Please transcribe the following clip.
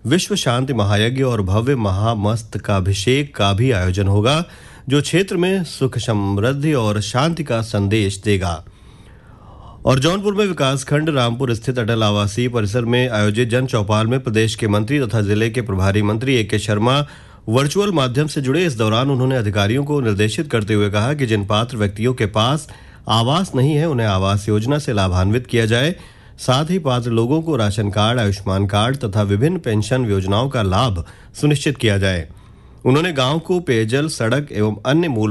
विश्व शांति महायज्ञ और भव्य महामस्तकाभिषेक का भी आयोजन होगा, जो क्षेत्र में सुख, समृद्धि और शांति का संदेश देगा। और जौनपुर में विकासखंड रामपुर स्थित अटल आवासीय परिसर में आयोजित जन चौपाल में प्रदेश के मंत्री तथा जिले के प्रभारी मंत्री ए.के. शर्मा वर्चुअल माध्यम से जुड़े। इस दौरान उन्होंने अधिकारियों को निर्देशित करते हुए कहा कि जिन पात्र व्यक्तियों के पास आवास नहीं है, उन्हें आवास योजना से लाभान्वित किया जाए। साथ ही पात्र लोगों को राशन कार्ड, आयुष्मान कार्ड तथा विभिन्न पेंशन योजनाओं का लाभ सुनिश्चित किया जाए। उन्होंने गांव को पेयजल, सड़क एवं अन्य मूल